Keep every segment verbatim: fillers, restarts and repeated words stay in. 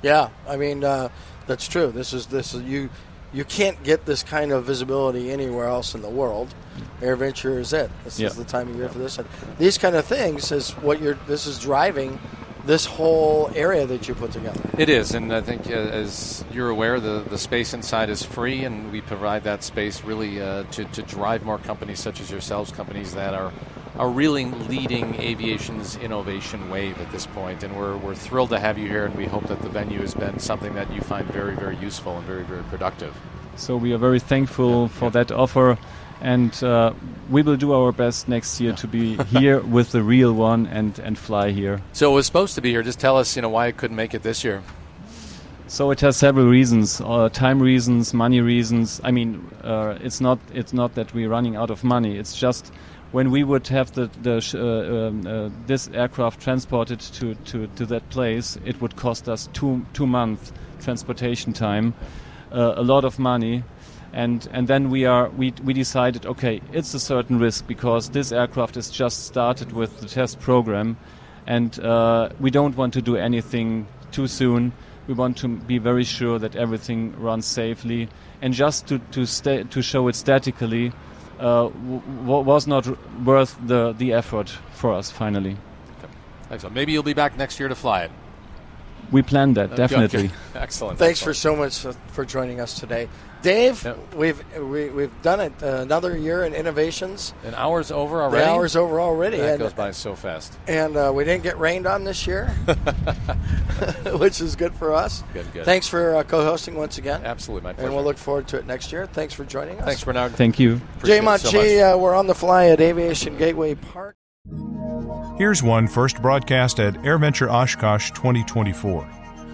Yeah, I mean uh, that's true. This is this is you. You can't get this kind of visibility anywhere else in the world. AirVenture is it. This yep. is the time of year for this. And these kind of things is what you're. This is driving this whole area that you put together. It is, and I think uh, as you're aware, the, the space inside is free, and we provide that space really uh, to, to drive more companies such as yourselves, companies that are are really leading aviation's innovation wave at this point. And we're we're thrilled to have you here, and we hope that the venue has been something that you find very, very useful and very, very productive. So we are very thankful yeah. for that offer, and uh, we will do our best next year yeah. to be here with the real one and, and fly here. So it was supposed to be here. Just tell us, you know, why it couldn't make it this year. So it has several reasons, uh, time reasons, money reasons. I mean, uh, it's not it's not that we're running out of money. It's just when we would have the, the sh- uh, um, uh, this aircraft transported to, to, to that place, it would cost us two two months transportation time, uh, a lot of money, and and then we are we we decided, okay, it's a certain risk because this aircraft is just started with the test program, and uh, we don't want to do anything too soon. We want to be very sure that everything runs safely, and just to to sta- to show it statically. Uh, w- was not r- worth the, the effort for us, finally. Okay. Excellent. Maybe you'll be back next year to fly it. We planned that, uh, definitely. Okay. Excellent. Thanks excellent. for so much uh, for joining us today. Dave, yep. we've we, we've done it uh, another year in innovations. An hour's over already? The hour's over already. That and, goes by so fast. And uh, we didn't get rained on this year, which is good for us. Good, good. Thanks for uh, co-hosting once again. Absolutely, my pleasure. And we'll look forward to it next year. Thanks for joining us. Thanks, Bernard. Thank you. Jay Montchi, so uh, we're on the fly at Aviation Gateway Park. Here's one first broadcast at AirVenture Oshkosh twenty twenty-four.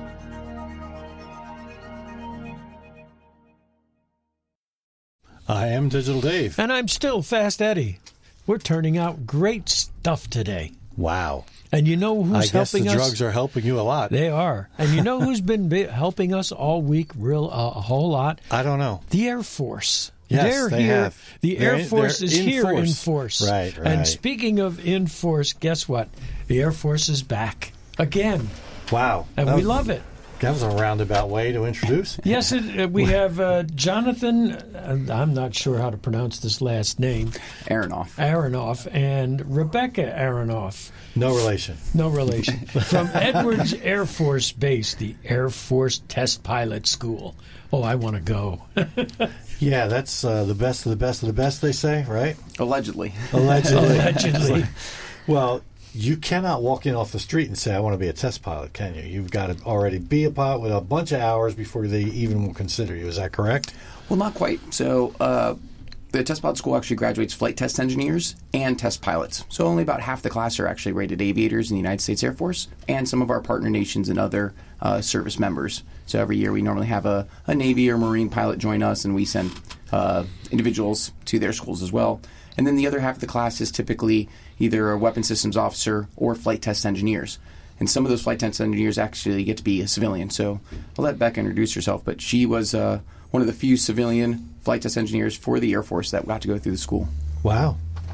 I am Digital Dave. And I'm still Fast Eddie. We're turning out great stuff today. Wow. And you know who's I guess helping the us? drugs are helping you a lot. They are. And you know who's been bi- helping us all week real uh, a whole lot? I don't know. The Air Force. Yes, they're they here. have. The They're Air in- Force they're is in here force. in force. Right, right. And speaking of in force, guess what? The Air Force is back again. Wow. And That we was- love it. That was a roundabout way to introduce. Yes, it, uh, we have uh, Jonathan, uh, I'm not sure how to pronounce this last name. Aronoff. Aronoff and Rebecca Aronoff. No relation. No relation. From Edwards Air Force Base, the Air Force Test Pilot School. Oh, I want to go. Yeah, that's uh, the best of the best of the best, they say, right? Allegedly. Allegedly. Allegedly. Well, you cannot walk in off the street and say, I want to be a test pilot, can you? You've got to already be a pilot with a bunch of hours before they even will consider you. Is that correct? Well, not quite. So uh, the test pilot school actually graduates flight test engineers and test pilots. So only about half the class are actually rated aviators in the United States Air Force and some of our partner nations and other uh, service members. So every year we normally have a, a Navy or Marine pilot join us, and we send uh, individuals to their schools as well. And then the other half of the class is typically either a weapons systems officer or flight test engineers. And some of those flight test engineers actually get to be a civilian. So I'll let Becca introduce herself, but she was uh, one of the few civilian flight test engineers for the Air Force that got to go through the school. Wow.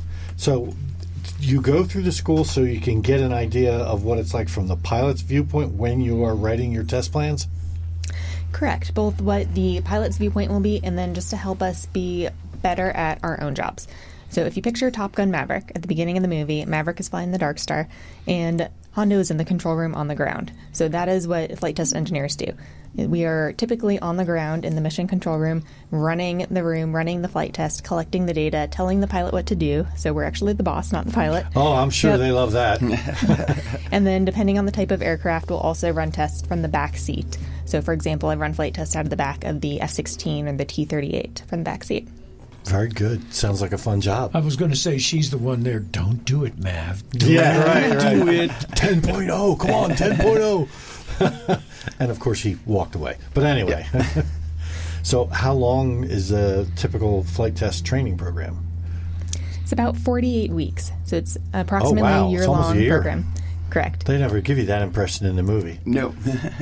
So you go through the school so you can get an idea of what it's like from the pilot's viewpoint when you are writing your test plans? Correct. Both what the pilot's viewpoint will be and then just to help us be better at our own jobs. So if you picture Top Gun Maverick at the beginning of the movie, Maverick is flying the Dark Star, and Hondo is in the control room on the ground. So that is what flight test engineers do. We are typically on the ground in the mission control room, running the room, running the flight test, collecting the data, telling the pilot what to do. So we're actually the boss, not the pilot. Oh, I'm sure Yep. they love that. And then depending on the type of aircraft, we'll also run tests from the back seat. So for example, I've run flight tests out of the back of the F sixteen or the T thirty-eight from the back seat. Very good. Sounds like a fun job. I was going to say she's the one there. Don't do it, Mav. Do Yeah, it. right, right. Do it. ten point oh. Come on, ten point oh. And, of course, he walked away. But anyway. So how long is a typical flight test training program? It's about forty-eight weeks. So it's approximately Oh, wow. a It's almost year-long a year. program. Correct. They never give you that impression in the movie. No.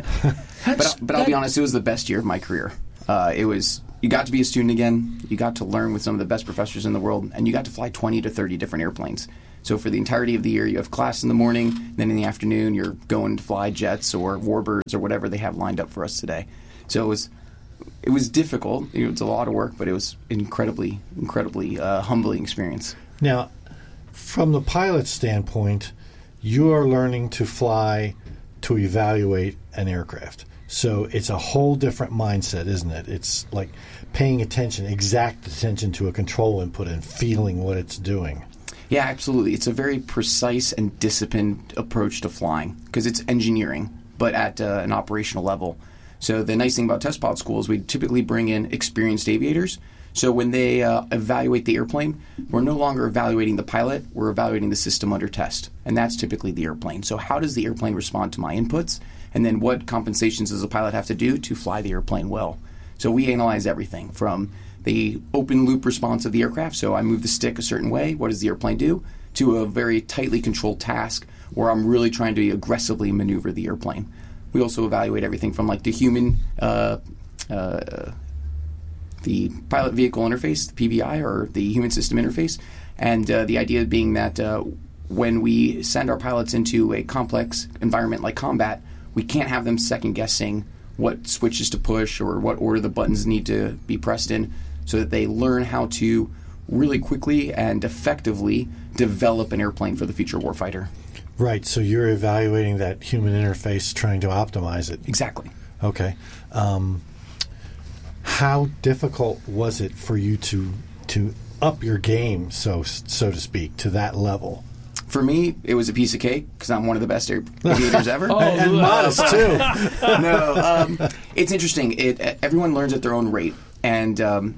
but, but I'll be honest, it was the best year of my career. Uh, it was... You got to be a student again. You got to learn with some of the best professors in the world, and you got to fly twenty to thirty different airplanes. So for the entirety of the year, you have class in the morning, then in the afternoon, you're going to fly jets or warbirds or whatever they have lined up for us today. So it was it was difficult. It was a lot of work, but it was incredibly, incredibly uh, humbling experience. Now, from the pilot's standpoint, you are learning to fly to evaluate an aircraft. So it's a whole different mindset, isn't it? It's like paying attention, exact attention to a control input and feeling what it's doing. Yeah, absolutely. It's a very precise and disciplined approach to flying because it's engineering, but at uh, an operational level. So the nice thing about test pilot school is we typically bring in experienced aviators. So when they uh, evaluate the airplane, we're no longer evaluating the pilot, we're evaluating the system under test. And that's typically the airplane. So how does the airplane respond to my inputs? And then what compensations does the pilot have to do to fly the airplane well? So we analyze everything from the open loop response of the aircraft. So I move the stick a certain way, what does the airplane do? To a very tightly controlled task where I'm really trying to aggressively maneuver the airplane. We also evaluate everything from like the human, uh, uh, the pilot vehicle interface, the P V I, or the human system interface. And uh, the idea being that uh, when we send our pilots into a complex environment like combat, we can't have them second guessing what switches to push or what order the buttons need to be pressed in, so that they learn how to really quickly and effectively develop an airplane for the future warfighter. Right, so you're evaluating that human interface, trying to optimize it. Exactly. Okay. Um, how difficult was it for you to to up your game, so so to speak, to that level? For me, it was a piece of cake because I'm one of the best aviators ever. Oh, and and modest, too. No, um, it's interesting. It everyone learns at their own rate, and um,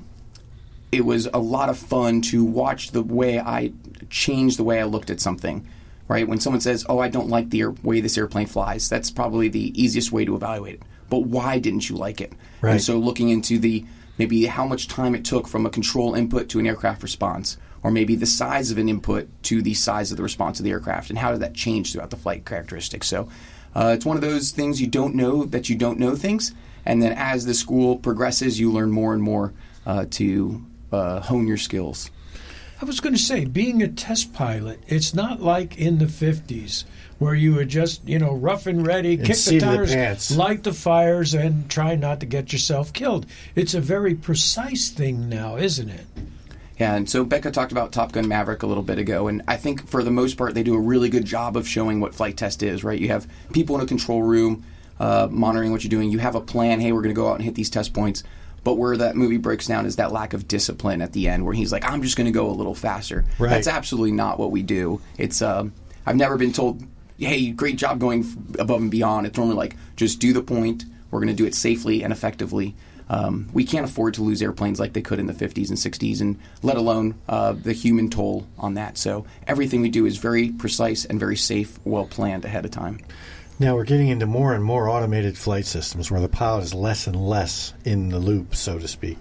it was a lot of fun to watch the way I changed the way I looked at something. Right? When someone says, "Oh, I don't like the air- way this airplane flies," that's probably the easiest way to evaluate it. But why didn't you like it? Right. And so looking into the maybe how much time it took from a control input to an aircraft response, or maybe the size of an input to the size of the response of the aircraft, and how did that change throughout the flight characteristics. So uh, it's one of those things you don't know that you don't know things, and then as the school progresses, you learn more and more uh, to uh, hone your skills. I was going to say, being a test pilot, it's not like in the fifties where you would just, you know, rough and ready, And kick seat the of the tires, pants. light the fires, and try not to get yourself killed. It's a very precise thing now, isn't it? Yeah, and so Becca talked about Top Gun Maverick a little bit ago, and I think for the most part they do a really good job of showing what flight test is, right? You have people in a control room uh, monitoring what you're doing. You have a plan, hey, we're going to go out and hit these test points. But where that movie breaks down is that lack of discipline at the end, where he's like, I'm just going to go a little faster. Right. That's absolutely not what we do. It's um, I've never been told, hey, great job going f- above and beyond. It's normally like, just do the point. We're going to do it safely and effectively. Um, we can't afford to lose airplanes like they could in the fifties and sixties, and let alone uh, the human toll on that. So everything we do is very precise and very safe, well planned ahead of time. Now we're getting into more and more automated flight systems where the pilot is less and less in the loop, so to speak.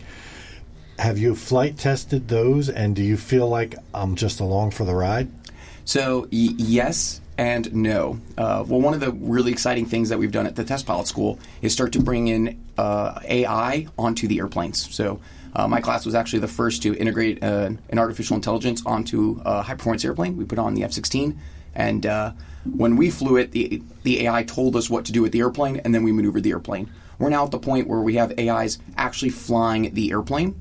Have you flight tested those, and do you feel like I'm just along for the ride? So y- yes and no. Uh, well, one of the really exciting things that we've done at the Test Pilot School is start to bring in uh, A I onto the airplanes. So uh, my class was actually the first to integrate uh, an artificial intelligence onto a high-performance airplane. We put it on the F sixteen, and uh, when we flew it, the, the A I told us what to do with the airplane, and then we maneuvered the airplane. We're now at the point where we have A Is actually flying the airplane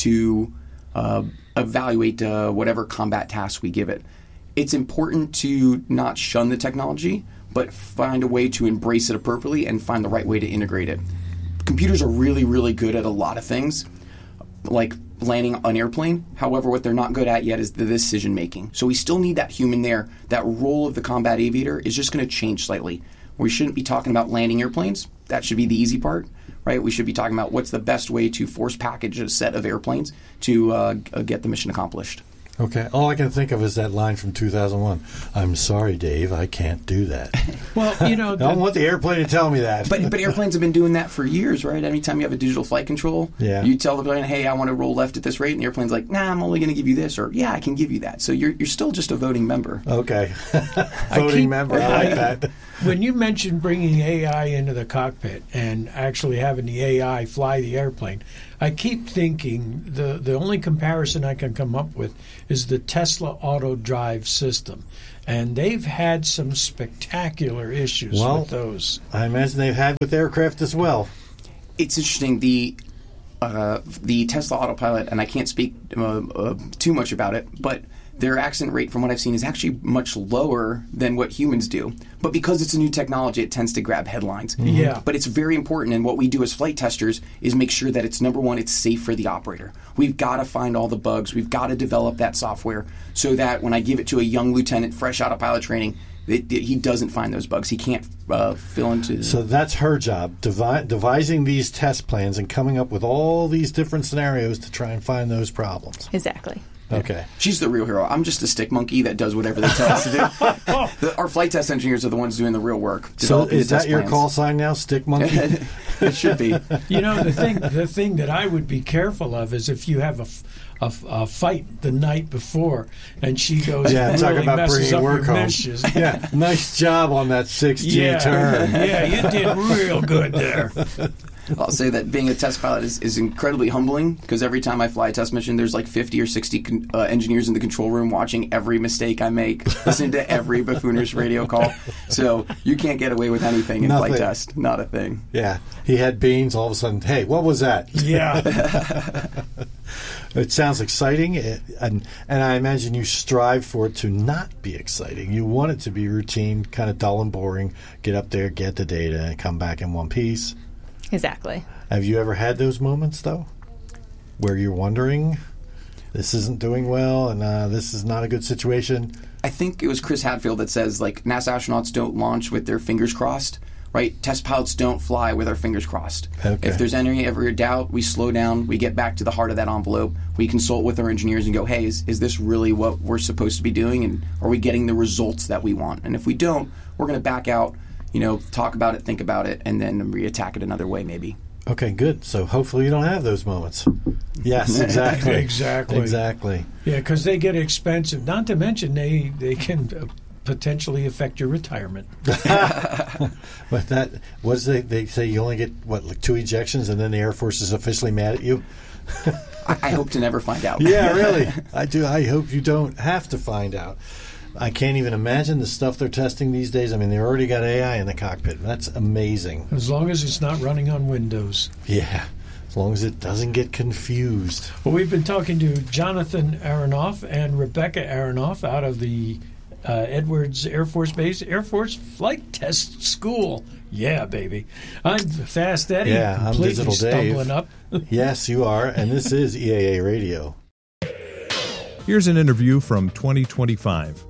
to uh, evaluate uh, whatever combat task we give it. It's important to not shun the technology, but find a way to embrace it appropriately and find the right way to integrate it. Computers are really, really good at a lot of things, like landing an airplane. However, what they're not good at yet is the decision making. So we still need that human there. That role of the combat aviator is just going to change slightly. We shouldn't be talking about landing airplanes. That should be the easy part, right? We should be talking about what's the best way to force package a set of airplanes to uh, get the mission accomplished. Okay. All I can think of is that line from two thousand one. I'm sorry, Dave, I can't do that. Well, you know, I don't want the airplane to tell me that. But but airplanes have been doing that for years, right? Anytime you have a digital flight control, Yeah. you tell the plane, hey, I want to roll left at this rate, and the airplane's like, nah, I'm only going to give you this, or yeah, I can give you that. So you're you're still just a voting member. Okay. Voting keep- member, I like that. when you mentioned bringing A I into the cockpit and actually having the A I fly the airplane, I keep thinking the the only comparison I can come up with is the Tesla auto drive system, and they've had some spectacular issues well, with those. I imagine they've had with aircraft as well. It's interesting. The uh, the Tesla autopilot, and I can't speak uh, uh, too much about it, but their accident rate, from what I've seen, is actually much lower than what humans do. But because it's a new technology, it tends to grab headlines. Mm-hmm. Yeah. But it's very important, and what we do as flight testers is make sure that it's, number one, it's safe for the operator. We've got to find all the bugs. We've got to develop that software so that when I give it to a young lieutenant fresh out of pilot training, it, it, he doesn't find those bugs. He can't uh, fill into... So that's her job, devi- devising these test plans and coming up with all these different scenarios to try and find those problems. Exactly. Okay. She's the real hero. I'm just a stick monkey that does whatever they tell us to do. The, our flight test engineers are the ones doing the real work. So is that your plans. call sign now, Stick Monkey? It should be. You know, the thing the thing that I would be careful of is if you have a, a, a fight the night before and she goes yeah, and talk really about messes bringing up work your home. missions. Yeah, nice job on that six G Yeah, turn. yeah, you did real good there. I'll say that being a test pilot is, is incredibly humbling because every time I fly a test mission, there's like fifty or sixty con- uh, engineers in the control room watching every mistake I make, listening to every buffoonish radio call. So you can't get away with anything in Nothing. flight test. Not a thing. Yeah, he had beans. All of a sudden, hey, what was that? Yeah. It sounds exciting, it, and and I imagine you strive for it to not be exciting. You want it to be routine, kind of dull and boring. Get up there, get the data, and come back in one piece. Exactly. Have you ever had those moments, though, where you're wondering, this isn't doing well, and uh, this is not a good situation? I think it was Chris Hadfield that says, like, NASA astronauts don't launch with their fingers crossed, right? Test pilots don't fly with our fingers crossed. Okay. If there's any ever doubt, we slow down, we get back to the heart of that envelope, we consult with our engineers and go, hey, is, is this really what we're supposed to be doing, and are we getting the results that we want? And if we don't, we're going to back out, you know, talk about it, think about it, and then re-attack it another way, maybe. Okay, good. So hopefully you don't have those moments. Yes, exactly. Exactly. Exactly. Yeah, because they get expensive. Not to mention they, they can uh, potentially affect your retirement. But that, what is they, they say you only get, what, like two ejections and then the Air Force is officially mad at you? I, I hope to never find out. Yeah, really. I do. I hope you don't have to find out. I can't even imagine the stuff they're testing these days. I mean, they already got A I in the cockpit. That's amazing. As long as it's not running on Windows. Yeah, as long as it doesn't get confused. Well, we've been talking to Jonathan Aronoff and Rebecca Aronoff out of the uh, Edwards Air Force Base Air Force Flight Test School. Yeah, baby. I'm Fast Eddie. Yeah, I'm completely Digital Dave. stumbling up. Yes, you are, and this is E A A Radio. Here's an interview from twenty twenty-five.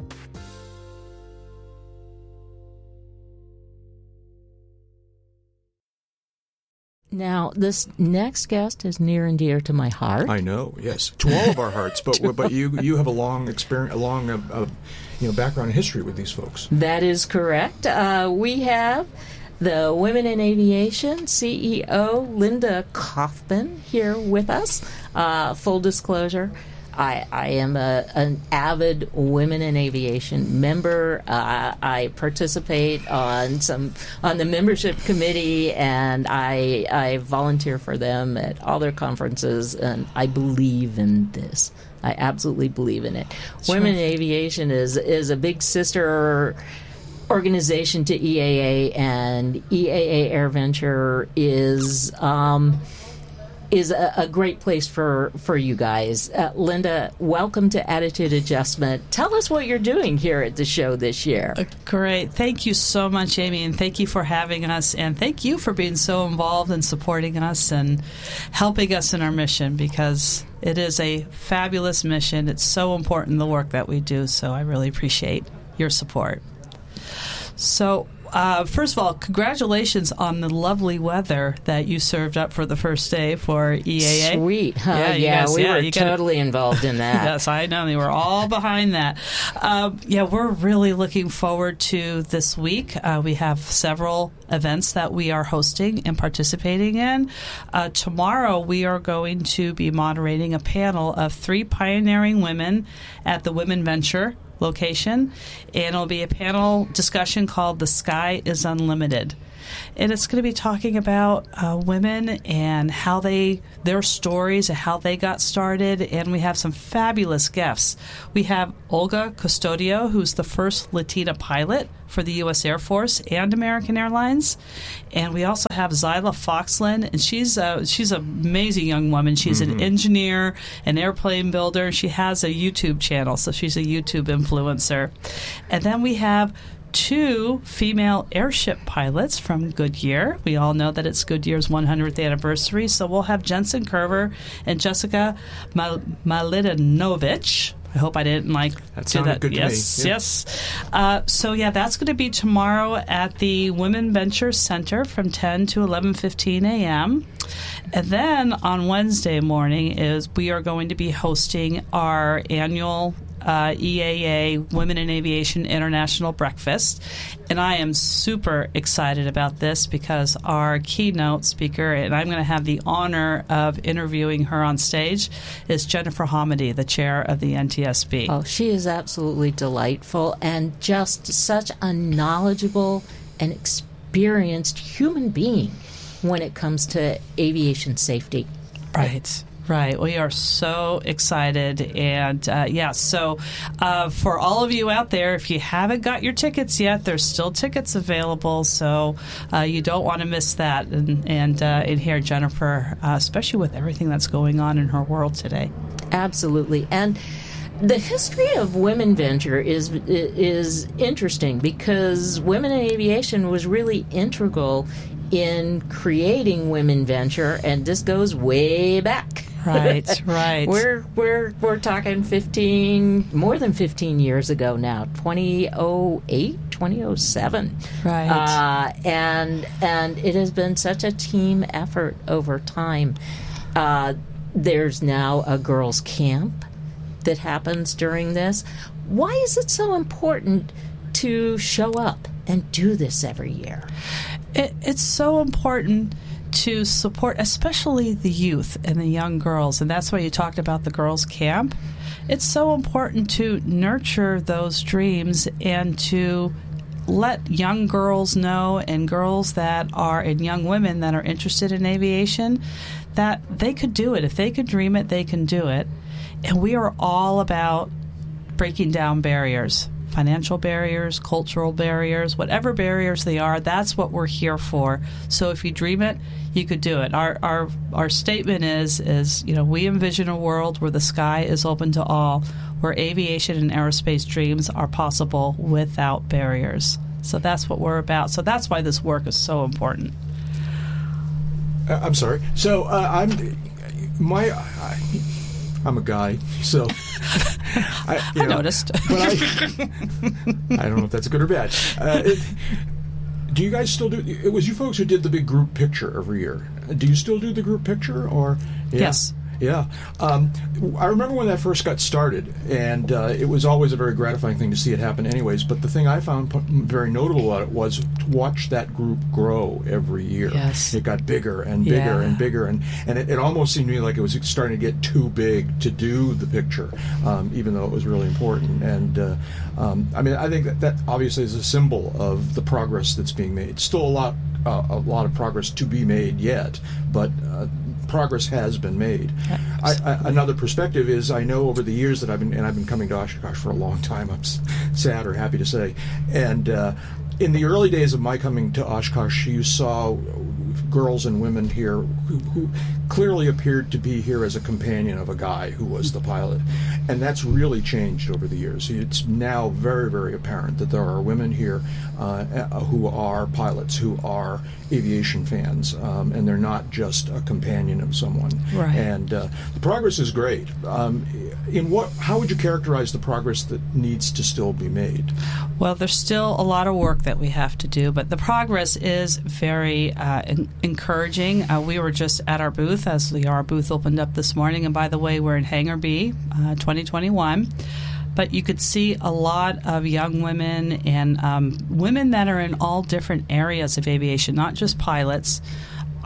Now, this next guest is near and dear to my heart. I know, yes, to all of our hearts. But but you you have a long experience, a long uh, uh, you know background and history with these folks. That is correct. Uh, we have the Women in Aviation C E O Linda Kaufman here with us. Uh, full disclosure. I, I am a, an avid Women in Aviation member. Uh, I participate on some on the membership committee, and I I volunteer for them at all their conferences. And I believe in this. I absolutely believe in it. Sure. Women in Aviation is is a big sister organization to E A A, and E A A AirVenture is. Um, is a, a great place for, for you guys. Uh, Linda, welcome to Attitude Adjustment. Tell us what you're doing here at the show this year. Uh, great. Thank you so much, Amy, and thank you for having us, and thank you for being so involved and supporting us and helping us in our mission, because it is a fabulous mission. It's so important, the work that we do, so I really appreciate your support. So, Uh, first of all, congratulations on the lovely weather that you served up for the first day for E A A. Sweet. Huh? Yeah, yeah guys, we yeah, were totally gotta, involved in that. Yes, I know. They were all behind that. Um, yeah, we're really looking forward to this week. Uh, we have several events that we are hosting and participating in. Uh, tomorrow, we are going to be moderating a panel of three pioneering women at the Women Venture location, and it'll be a panel discussion called The Sky is Unlimited. and it's going to be talking about uh, women and how they, their stories and how they got started, and we have some fabulous guests. We have Olga Custodio, who's the first Latina pilot for the U S Air Force and American Airlines, and we also have Zyla Foxland, and she's a, she's an amazing young woman. She's mm-hmm. an engineer, an airplane builder. She has a YouTube channel, so she's a YouTube influencer. And then we have two female airship pilots from Goodyear. We all know that it's Goodyear's one hundredth anniversary, so we'll have Jensen Curver and Jessica Mal- Malitinovich. I hope I didn't like that do sounded that. good to yes, me. Yeah. yes. Uh, so yeah, that's going to be tomorrow at the Women Venture Center from ten to eleven fifteen a.m. And then on Wednesday morning is we are going to be hosting our annual Uh, E A A Women in Aviation International Breakfast, and I am super excited about this because our keynote speaker, and I'm going to have the honor of interviewing her on stage, is Jennifer Hamady, the chair of the N T S B. Oh, she is absolutely delightful and just such a knowledgeable and experienced human being when it comes to aviation safety. Right. Right. We are so excited. And, uh, yeah, so uh, for all of you out there, if you haven't got your tickets yet, there's still tickets available. So uh, you don't want to miss that and, and, uh, and hear Jennifer, uh, especially with everything that's going on in her world today. Absolutely. And the history of Women Venture is is interesting because Women in Aviation was really integral in creating Women Venture, and this goes way back. Right, right. we're we're we're talking fifteen, more than fifteen years ago now, twenty oh eight, twenty oh seven. Right. Uh, and and it has been such a team effort over time. Uh, there's now a girls' camp that happens during this. Why is it so important to show up and do this every year? It, it's so important to support, especially the youth and the young girls, and that's why you talked about the girls' camp. It's so important to nurture those dreams and to let young girls know, and girls that are, and young women that are interested in aviation, that they could do it. If they could dream it, they can do it. And we are all about breaking down barriers. Financial barriers, cultural barriers, whatever barriers they are, that's what we're here for. So if you dream it, you could do it. Our our our statement is is you know, we envision a world where the sky is open to all, where aviation and aerospace dreams are possible without barriers. So that's what we're about. So that's why this work is so important. Uh, I'm sorry. So uh, I'm my. I, I'm a guy, so I, you I know, noticed. But I, I don't know if that's good or bad. Uh, it, do you guys still do? It was you folks who did the big group picture every year. Do you still do the group picture, or yeah. Yes? Yeah. Um, I remember when that first got started, and uh, it was always a very gratifying thing to see it happen anyways, but the thing I found p- very notable about it was to watch that group grow every year. Yes. It got bigger and bigger Yeah. and bigger, and, and it, it almost seemed to me like it was starting to get too big to do the picture, um, even though it was really important. And, uh, um, I mean, I think that, that obviously is a symbol of the progress that's being made. Still a lot, uh, a lot of progress to be made yet, but uh, progress has been made. I, I, another perspective is I know over the years that I've been, and I've been coming to Oshkosh for a long time, I'm s- sad or happy to say, and uh, in the early days of my coming to Oshkosh, you saw girls and women here who, who clearly appeared to be here as a companion of a guy who was the pilot. And that's really changed over the years. It's now very, very apparent that there are women here uh, who are pilots, who are aviation fans, um, and they're not just a companion of someone. Right. And uh, the progress is great. Um, in what? How would you characterize the progress that needs to still be made? Well, there's still a lot of work that we have to do, but the progress is very uh, en- encouraging. Uh, we were just at our booth as the our booth opened up this morning, and by the way, we're in Hangar B, uh, twenty twenty-one. But you could see a lot of young women and um, women that are in all different areas of aviation, not just pilots,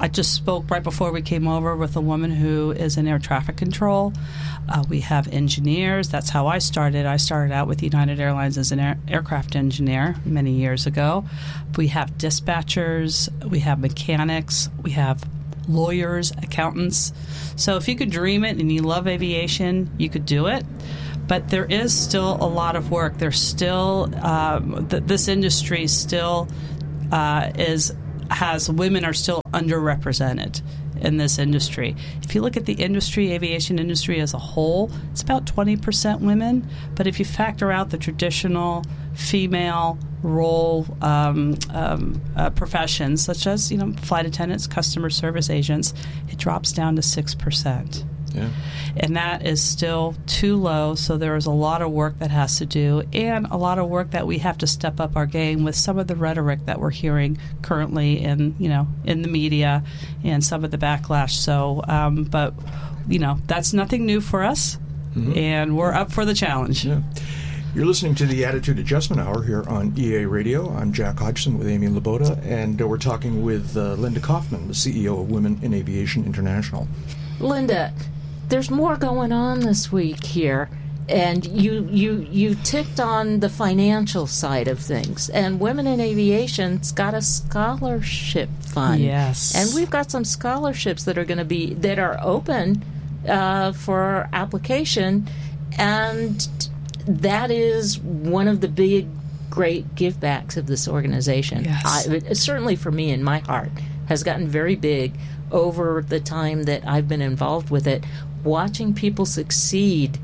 I just spoke right before we came over with a woman who is in air traffic control. Uh, we have engineers. That's how I started. I started out with United Airlines as an air, aircraft engineer many years ago. We have dispatchers. We have mechanics. We have lawyers, accountants. So if you could dream it and you love aviation, you could do it. But there is still a lot of work. There's still um, th- this industry still uh, is has women are still underrepresented in this industry. If you look at the industry, aviation industry as a whole, it's about twenty percent women. But if you factor out the traditional female role um, um, uh, professions, such as you know flight attendants, customer service agents, it drops down to six percent. Yeah. And that is still too low, so there is a lot of work that has to do, and a lot of work that we have to step up our game with some of the rhetoric that we're hearing currently in, you know, in the media and some of the backlash. So, um, but, you know, that's nothing new for us, mm-hmm. and we're up for the challenge. Yeah. You're listening to the Attitude Adjustment Hour here on E A Radio. I'm Jack Hodgson with Amy Laboda, and uh, we're talking with uh, Linda Kaufman, the C E O of Women in Aviation International. Linda, there's more going on this week here, and you you you ticked on the financial side of things. And Women in Aviation's got a scholarship fund. Yes, and we've got some scholarships that are going to be that are open uh, for application, and that is one of the big, great givebacks of this organization. Yes. I, it, certainly for me, in my heart, has gotten very big over the time that I've been involved with it. Watching people succeed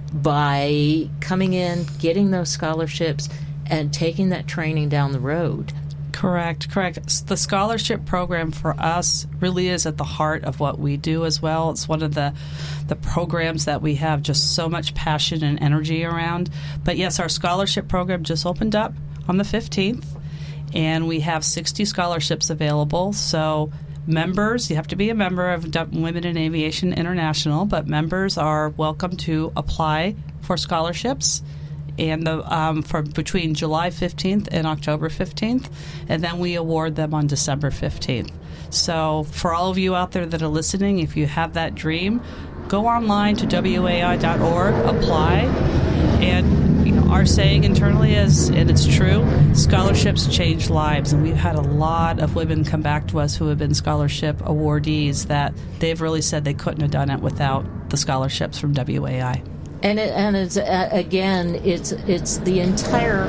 by coming in, getting those scholarships, and taking that training down the road. Correct, correct. The scholarship program for us really is at the heart of what we do as well. It's one of the the programs that we have just so much passion and energy around. But yes, our scholarship program just opened up on the fifteenth, and we have sixty scholarships available. So members, you have to be a member of Women in Aviation International, but members are welcome to apply for scholarships and the um, for between July fifteenth and October fifteenth, and then we award them on December fifteenth. So for all of you out there that are listening, if you have that dream, go online to W A I dot org, apply, and you know our saying internally is, and it's true, scholarships change lives, and we've had a lot of women come back to us who have been scholarship awardees that they've really said they couldn't have done it without the scholarships from W A I. And it, and it's uh, again, it's it's the entire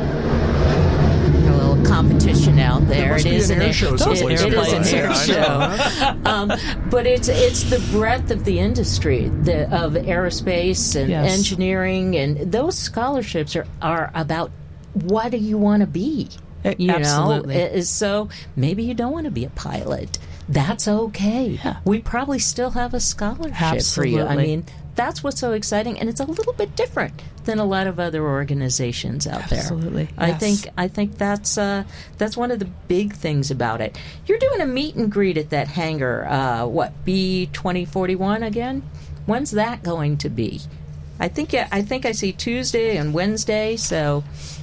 a little competition out there. There it is an an air show. It, it, it is an air show. um, but it's it's the breadth of the industry, the, of aerospace and yes. engineering, and those scholarships are, are about what do you want to be. You Absolutely. know, it, so maybe you don't want to be a pilot. That's okay. Yeah. We probably still have a scholarship Absolutely. for you. I mean, that's what's so exciting, and it's a little bit different than a lot of other organizations out there. Absolutely. I Yes. think I think that's uh, that's one of the big things about it. You're doing a meet and greet at that hangar. Uh, what B twenty forty-one again? When's that going to be? I think I think I see Tuesday and Wednesday. So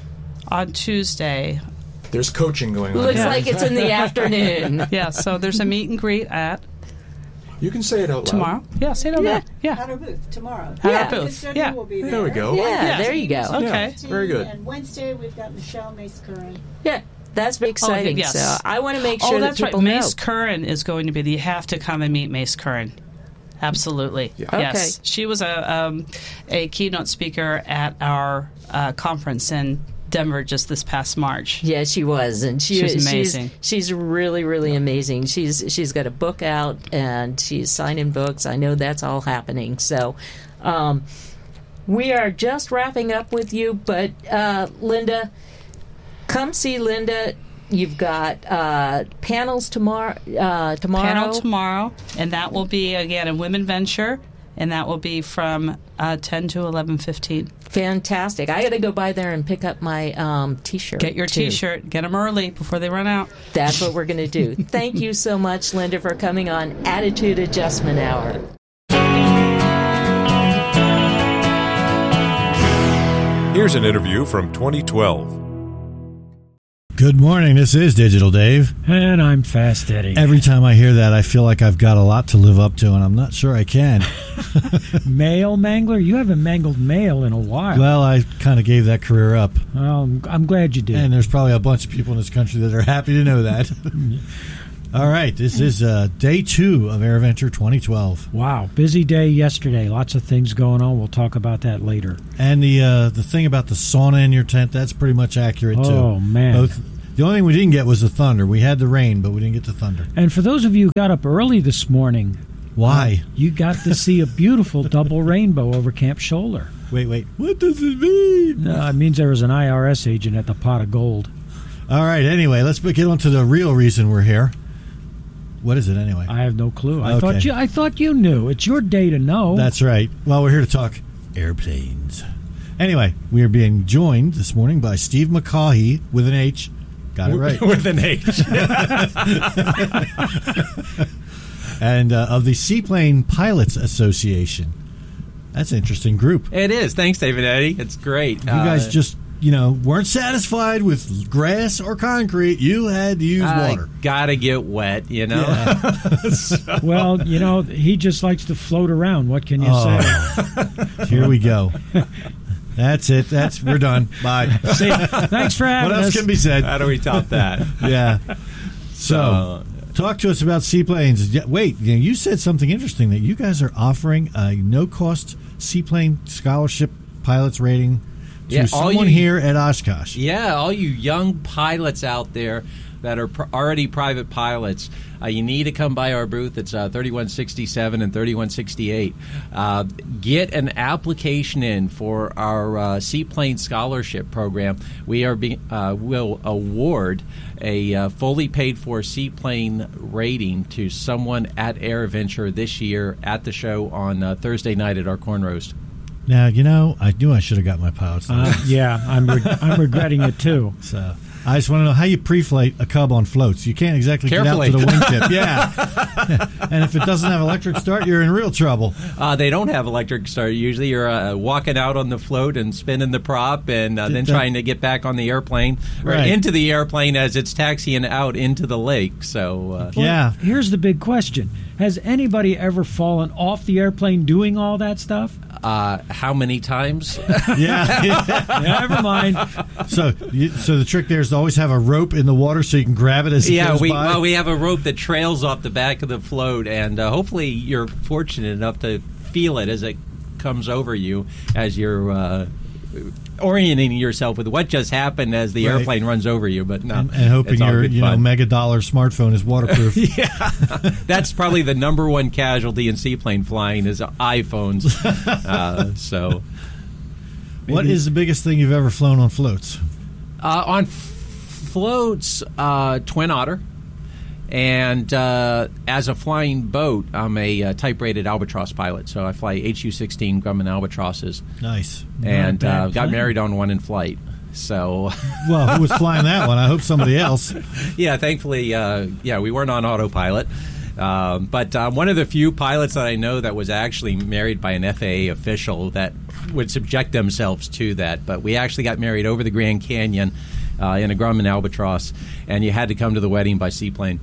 On Tuesday. There's coaching going on. looks Yeah. like it's in the afternoon. Yeah, so there's a meet and greet at You can say it out loud. tomorrow. Yeah, say it out Yeah. loud. Yeah. At our booth tomorrow. At Yeah. our booth. Mister Yeah. will be there. There we go. Yeah, Yeah. there you go. Okay. Yeah, very good. And Wednesday we've got Michelle Mace Curran. Yeah, that's very exciting. yes. So I want to make sure Oh, that's that right. people know. Mace Curran is going to be. You have to come and meet Mace Curran. Absolutely. Yeah. Yes. Okay. She was a um, a keynote speaker at our uh, conference in Denver just this past March. Yeah, she was, and she, She was she's amazing. She's, really, really amazing. She's she's got a book out, and she's signing books. I know that's all happening. So, um, we are just wrapping up with you, but uh, Linda, come see Linda. You've got uh, panels tomorrow. Uh, tomorrow. Panel tomorrow, and that will be again a Women Venture, and that will be from uh, ten to eleven fifteen. Fantastic! I got to go by there and pick up my um, T-shirt. Get your too. T-shirt. Get them early before they run out. That's what we're going to do. Thank you so much, Linda, for coming on Attitude Adjustment Hour. Here's an interview from twenty twelve. Good morning. This is Digital Dave. And I'm Fast Eddie. Every time I hear that, I feel like I've got a lot to live up to, and I'm not sure I can. Mail mangler? You haven't mangled mail in a while. Well, I kind of gave that career up. Well, I'm glad you did. And there's probably a bunch of people in this country that are happy to know that. All right, this is uh, day two of AirVenture twenty twelve. Wow, busy day yesterday. Lots of things going on. We'll talk about that later. And the uh, the thing about the sauna in your tent, that's pretty much accurate, too. Oh, man. Both, the only thing we didn't get was the thunder. We had the rain, but we didn't get the thunder. And for those of you who got up early this morning... Why? Uh, you got to see a beautiful double rainbow over Camp Scholler. Wait, wait. What does it mean? No, it means there was an I R S agent at the Pot of Gold. All right, anyway, let's get on to the real reason we're here. What is it anyway? I have no clue. I okay. thought you I thought you knew. It's your day to know. That's right. Well, we're here to talk airplanes. Anyway, we are being joined this morning by Steve McCaughey with an H. Got it right. With an H. And uh, of the Seaplane Pilots Association. That's an interesting group. It is. Thanks, David Eddie. It's great. You guys uh, just... you know, weren't satisfied with grass or concrete. You had to use I water. Gotta get wet, you know? Yeah. So. Well, you know, he just likes to float around. What can you oh. say? Here we go. That's it. That's We're done. Bye. See, thanks for having us. What else can be said? How do we top that? Yeah. So, uh, talk to us about seaplanes. Yeah, wait, you, know, you said something interesting, that you guys are offering a no-cost seaplane scholarship pilots rating to yeah, someone you, here at Oshkosh. Yeah, all you young pilots out there that are pr- already private pilots, uh, you need to come by our booth. It's uh, thirty-one sixty-seven and thirty-one sixty-eight. Uh, get an application in for our uh, Seaplane Scholarship Program. We are be- uh, will award a uh, fully paid-for seaplane rating to someone at AirVenture this year at the show on uh, Thursday night at our corn roast. Now, you know, I knew I should have got my pilot's uh, Yeah, I'm re- I'm regretting it, too. So I just want to know how you pre-flight a Cub on floats. You can't exactly Carefully. get out to the wingtip. Yeah. And if it doesn't have electric start, you're in real trouble. Uh, they don't have electric start. Usually you're uh, walking out on the float and spinning the prop and uh, then trying to get back on the airplane or right. into the airplane as it's taxiing out into the lake. So uh, well, yeah. Here's the big question. Has anybody ever fallen off the airplane doing all that stuff? Uh, how many times? yeah, yeah. Never mind. So, you, so the trick there is to always have a rope in the water so you can grab it as it yeah, goes we by. well, we have a rope that trails off the back of the float, and uh, hopefully you're fortunate enough to feel it as it comes over you as you're uh, orienting yourself with what just happened as the right. airplane runs over you. But no, and, and hoping your you know mega dollar smartphone is waterproof. Yeah, that's probably the number one casualty in seaplane flying is iPhones. uh, so, what is the biggest thing you've ever flown on floats? Uh, on f- floats, uh, Twin Otter. And uh, as a flying boat, I'm a uh, type-rated Albatross pilot, so I fly H U sixteen Grumman Albatrosses. Nice. And uh, got married on one in flight. So, well, who was flying that one? I hope somebody else. Yeah, thankfully, uh, yeah, we weren't on autopilot. Um, but uh, one of the few pilots that I know that was actually married by an F A A official that would subject themselves to that. But we actually got married over the Grand Canyon uh, in a Grumman Albatross, and you had to come to the wedding by seaplane.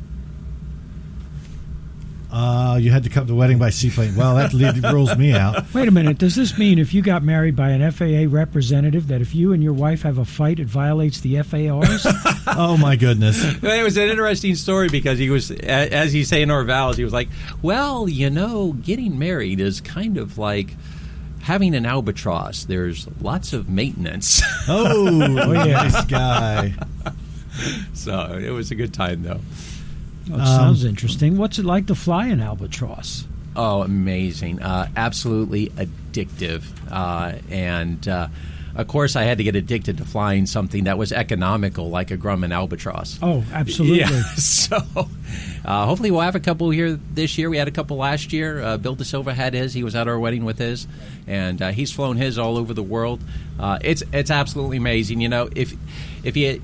Uh, you had to come to the wedding by seaplane. Well, that lead, rules me out. Wait a minute. Does this mean if you got married by an F A A representative that if you and your wife have a fight, it violates the F A Rs? Oh, my goodness. It was an interesting story because he was, as he's saying our vows, he was like, well, you know, getting married is kind of like having an albatross. There's lots of maintenance. Oh, oh yeah. Nice guy. So it was a good time, though. Oh, it sounds um, interesting. What's it like to fly an albatross? Oh, amazing. Uh, absolutely addictive. Uh, and, uh, of course, I had to get addicted to flying something that was economical, like a Grumman Albatross. Oh, absolutely. Yeah. So uh, hopefully we'll have a couple here this year. We had a couple last year. Uh, Bill DeSilva had his. He was at our wedding with his. And uh, he's flown his all over the world. Uh, it's it's absolutely amazing. You know, if if you...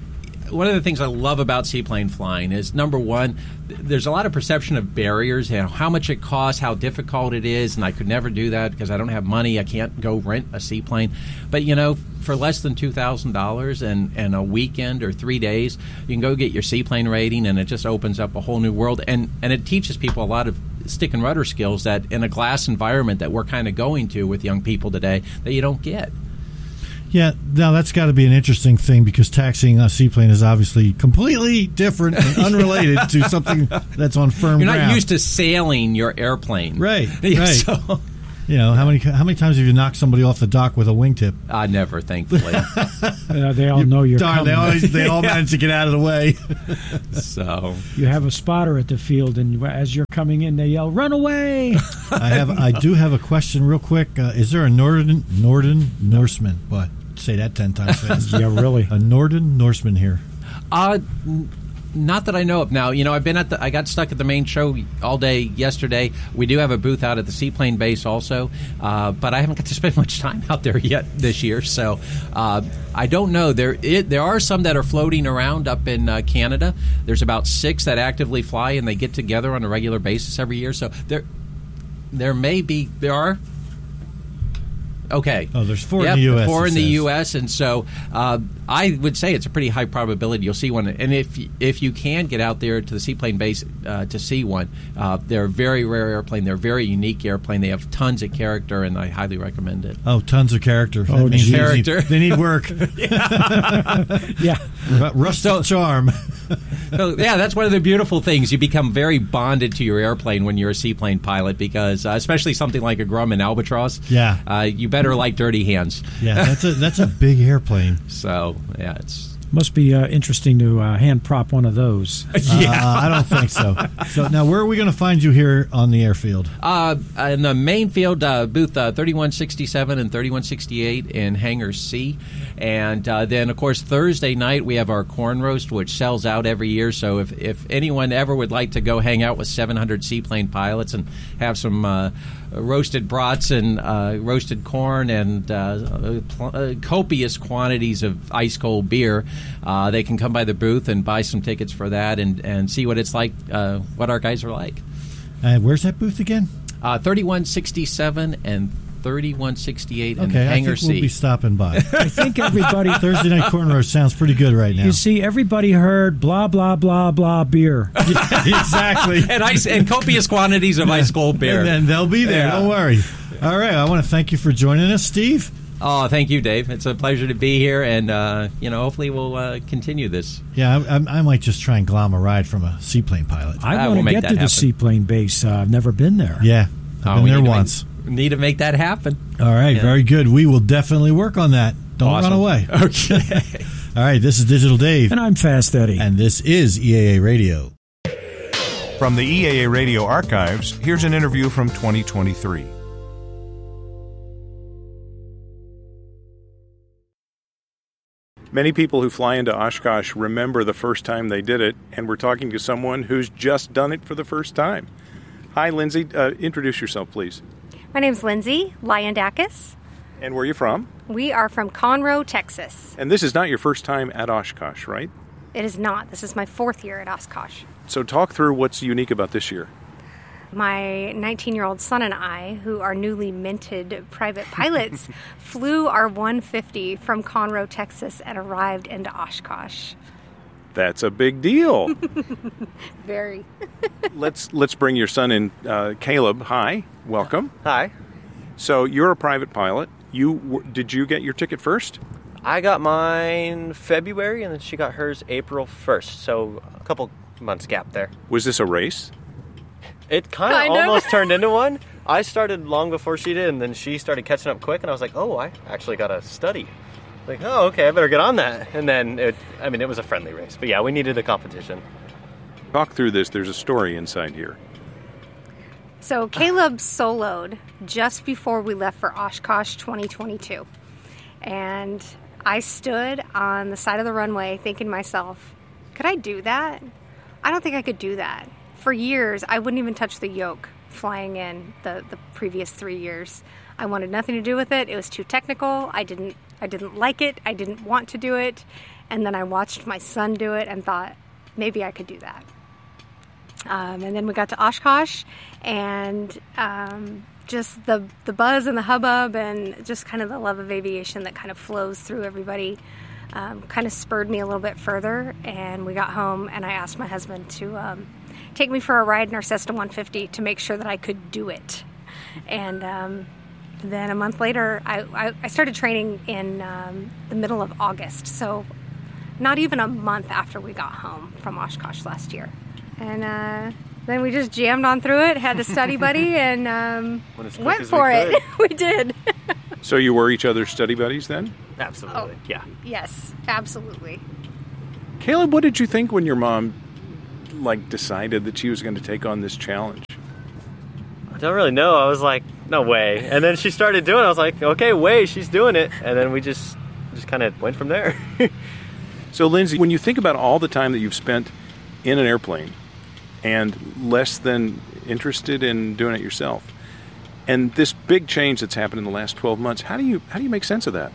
one of the things I love about seaplane flying is, number one, th- there's a lot of perception of barriers, you know, how much it costs, how difficult it is, and I could never do that because I don't have money. I can't go rent a seaplane. But, you know, for less than two thousand dollars and, and a weekend or three days, you can go get your seaplane rating, and it just opens up a whole new world. And, and it teaches people a lot of stick and rudder skills that in a glass environment that we're kind of going to with young people today that you don't get. Yeah, now that's got to be an interesting thing because taxiing a seaplane is obviously completely different and unrelated to something that's on firm You're ground. not used to sailing your airplane. Right, Yeah, right. so- You know, how many how many times have you knocked somebody off the dock with a wingtip? Uh, never, thankfully. Uh, they all know you're Darn, coming. they always they all manage to get out of the way. So You have a spotter at the field, and as you're coming in, they yell, "Run away!" I have I do have a question real quick. Uh, is there a Norden Norden Norseman? What? Say that ten times fast. Yeah, really. A Norden Norseman here. Uh, n- not that I know of. Now, you know, I've been at the. I got stuck at the main show all day yesterday. We do have a booth out at the seaplane base also, uh, but I haven't got to spend much time out there yet this year. So uh, I don't know. There, it, there are some that are floating around up in uh, Canada. There's about six that actively fly, and they get together on a regular basis every year. So there, there may be. There are. Okay. Oh, there's four yep, in the U S. Four in it the says. U S, and so uh, I would say it's a pretty high probability you'll see one. And if if you can get out there to the seaplane base uh, to see one, uh, they're a very rare airplane. They're a very unique airplane. They have tons of character, and I highly recommend it. Oh, tons of character. Oh, that means they need- character. They need work. Yeah. Rusted charm. So, yeah, that's one of the beautiful things. You become very bonded to your airplane when you're a seaplane pilot because, uh, especially something like a Grumman Albatross, Yeah. uh, you better like dirty hands. Yeah, that's a that's a big airplane. So, yeah, it's... Must be uh, interesting to uh, hand prop one of those. Uh, I don't think so. So now, where are we going to find you here on the airfield? Uh, in the main field, uh, booth uh, thirty-one sixty-seven and thirty-one sixty-eight in Hangar C. And uh, then, of course, Thursday night we have our corn roast, which sells out every year. So if, if anyone ever would like to go hang out with seven hundred seaplane pilots and have some uh, roasted brats and uh, roasted corn and uh, pl- uh, copious quantities of ice-cold beer, uh, they can come by the booth and buy some tickets for that and, and see what it's like, uh, what our guys are like. Uh, where's that booth again? Uh, thirty-one sixty-seven and thirty-one sixty-eight in Okay, I Hangar think we'll C. be stopping by. I think everybody. Thursday night corn roast sounds pretty good right now. You see, everybody heard blah blah blah blah beer. Exactly. and ice and copious quantities of ice cold beer. And then they'll be there. Yeah. Don't worry. All right. I want to thank you for joining us, Steve. Oh, thank you, Dave. It's a pleasure to be here, and uh, you know, hopefully we'll uh, continue this. Yeah, I, I, I might just try and glom a ride from a seaplane pilot. I Uh, want we'll to make get that to the happen. seaplane base. Uh, I've never been there. Yeah, I've Oh, been we there need to make- once. need to make that happen. All right, Yeah. very good. We will definitely work on that. Don't Awesome. run away. Okay. All right, this is Digital Dave, And I'm Fast Eddie. and this is E A A Radio. From the E A A Radio archives, here's an interview from twenty twenty-three. Many people who fly into Oshkosh remember the first time they did it, and we're talking to someone who's just done it for the first time. Hi, Lindsay. Uh, introduce yourself, please. My name's Lindsay Lyandakis. And where are you from? We are from Conroe, Texas. And this is not your first time at Oshkosh, right? It is not. This is my fourth year at Oshkosh. So talk through what's unique about this year. My nineteen-year-old son and I, who are newly minted private pilots, flew our one fifty from Conroe, Texas, and arrived into Oshkosh. That's a big deal. Very. let's let's bring your son in. Uh, Caleb, hi, welcome. Hi. So you're a private pilot. You w- did you get your ticket first? I got mine February, and then she got hers April first, so a couple months gap there. Was this a race? It kind Kind of of. almost turned into one. I started long before she did, and then she started catching up quick, and I was like, oh, I actually got to study. Like, oh, okay, I better get on that. And then, it, I mean, it was a friendly race, but yeah, we needed the competition. Talk through this. There's a story inside here. So Caleb soloed just before we left for Oshkosh twenty twenty-two. And I stood on the side of the runway thinking to myself, could I do that? I don't think I could do that. For years, I wouldn't even touch the yoke flying in the, the previous three years. I wanted nothing to do with it. It was too technical. I didn't I didn't like it. I didn't want to do it. And then I watched my son do it and thought, maybe I could do that. Um, and then we got to Oshkosh, and um, just the the buzz and the hubbub and just kind of the love of aviation that kind of flows through everybody um, kind of spurred me a little bit further. And we got home, and I asked my husband to um, take me for a ride in our Cessna one fifty to make sure that I could do it. And um, then a month later, I, I, I started training in um, the middle of August, so not even a month after we got home from Oshkosh last year. And uh, then we just jammed on through it, had a study buddy, and um, went for it. We did. So you were each other's study buddies then? Absolutely, oh, yeah. Yes, absolutely. Caleb, what did you think when your mom like decided that she was going to take on this challenge? I don't really know. I was like, no way. And then she started doing it. I was like, okay, way, she's doing it. And then we just just kind of went from there. So, Lindsay, when you think about all the time that you've spent in an airplane and less than interested in doing it yourself, and this big change that's happened in the last twelve months, how do you how do you make sense of that?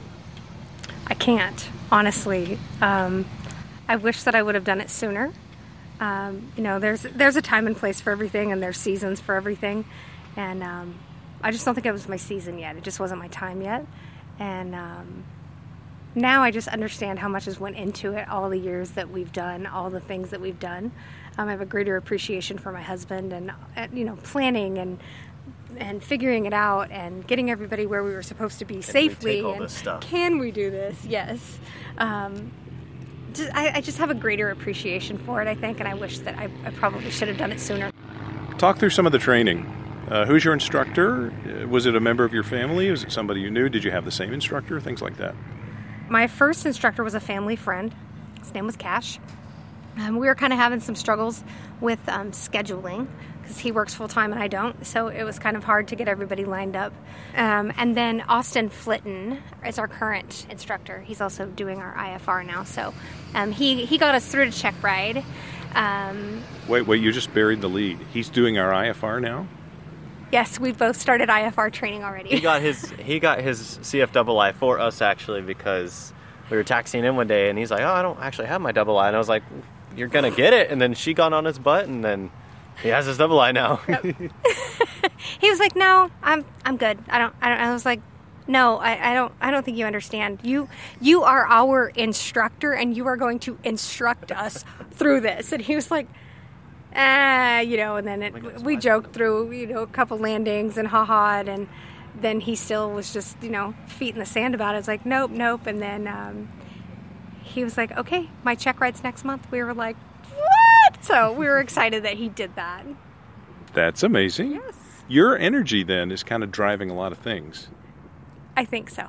I can't, honestly. Um, I wish that I would have done it sooner. Um, you know, there's there's a time and place for everything, and there's seasons for everything. And um, I just don't think it was my season yet. It just wasn't my time yet. And um, now I just understand how much has went into it, all the years that we've done, all the things that we've done. Um, I have a greater appreciation for my husband and, uh, you know, planning and and figuring it out and getting everybody where we were supposed to be Can safely. we take all and this stuff? Can we do this? Yes. Um, just, I, I just have a greater appreciation for it, I think, and I wish that I, I probably should have done it sooner. Talk through some of the training. Uh, who's your instructor? Uh, Was it a member of your family? Was it somebody you knew? Did you have the same instructor? Things like that. My first instructor was a family friend. His name was Cash. Um, we were kind of having some struggles with um, scheduling because he works full-time and I don't, so it was kind of hard to get everybody lined up. Um, and then Austin Flitton is our current instructor. He's also doing our I F R now, so um, he, he got us through to check ride. Um, Wait, wait, you just buried the lead. He's doing our I F R now? yes, we've both started I F R training already. He got his he got his C F double I for us, actually, because we were taxiing in one day, and he's like, oh, I don't actually have my double I. And I was like, you're going to get it. And then she got on his butt, and then he has his double I now. Yep. He was like, no, I'm I'm good. I don't, I don't, I was like, no, I, I don't, I don't think you understand. You, you are our instructor, and you are going to instruct us through this. And he was like, ah, you know, and then it, we joked through, you know, a couple landings and ha-ha, and then he still was just, you know, feet in the sand about it. It's like, nope, nope. And then um, he was like, okay, my check ride's next month. We were like, what? So we were excited that he did that. That's amazing. Yes. Your energy, then, is kind of driving a lot of things. I think so.